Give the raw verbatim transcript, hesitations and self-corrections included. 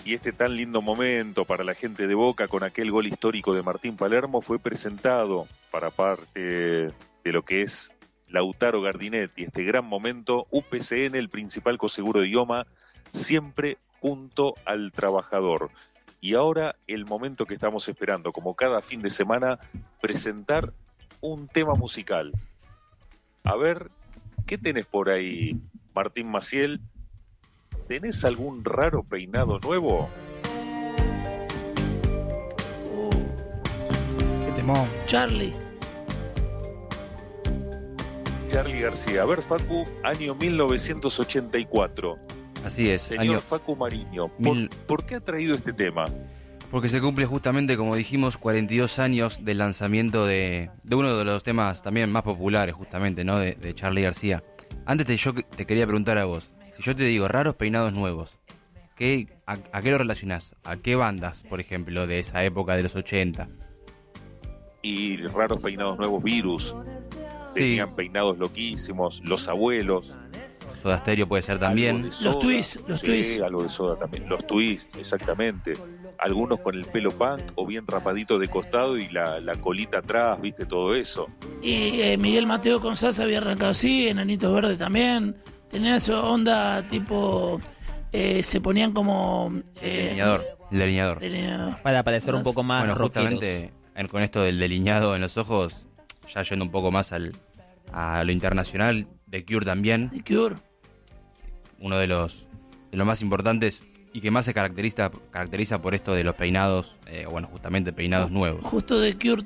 Y este tan lindo momento para la gente de Boca con aquel gol histórico de Martín Palermo fue presentado para parte de lo que es Lautaro Gardinetti. Este gran momento, U P C N, el principal coseguro de IOMA, siempre junto al trabajador. Y ahora el momento que estamos esperando, como cada fin de semana, presentar un tema musical. A ver, ¿qué tenés por ahí, Martín Maciel? ¿Tenés algún raro peinado nuevo? Uh, qué temón. Charlie. Charlie García. A ver, Facu, año mil novecientos ochenta y cuatro. Así es. Señor año... Facu Mariño, ¿por, Mil... ¿por qué ha traído este tema? Porque se cumple justamente, como dijimos, cuarenta y dos años del lanzamiento de, de uno de los temas también más populares, justamente, ¿no? De, de Charly García. Antes te, yo te quería preguntar a vos, si yo te digo raros peinados nuevos, ¿qué, a, ¿a qué lo relacionás? ¿A qué bandas, por ejemplo, de esa época de los ochenta? Y raros peinados nuevos, Virus. Sí. Tenían peinados loquísimos, Los Abuelos. Soda Stereo puede ser también. Soda, los Twists, los sí, Twists. algo de Soda también. Los Twists, exactamente. Algunos con el pelo punk o bien rapadito de costado y la, la colita atrás, viste, todo eso. Y eh, Miguel Mateo con salsa había arrancado así, Enanitos Verdes también. Tenían esa onda tipo... Eh, se ponían como... Eh, Delineador. Delineador. delineador. Para parecer un poco más Bueno, rockeros. justamente en- con esto del delineado en los ojos, ya yendo un poco más al, a lo internacional, The Cure también, The Cure. uno de los, de los más importantes y que más se caracteriza, caracteriza por esto de los peinados, eh, bueno, justamente peinados nuevos. Justo The Cure